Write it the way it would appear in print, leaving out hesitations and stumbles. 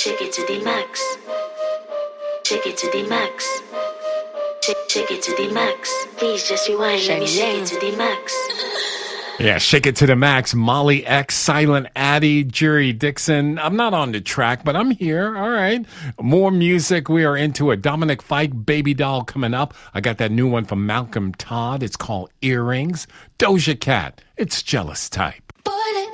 Shake it to the max. Shake it to the max. Shake it to the max. Please just rewind. Let me shake it to the max. Yeah, Shake It to the Max, Molly X, Silent Addy, Jerry Dixon. I'm not on the track, but I'm here. All right. More music. We are into a Dominic Fike Baby Doll coming up. I got that new one from Malcolm Todd. It's called Earrings. Doja Cat. It's Jealous Type. Boy,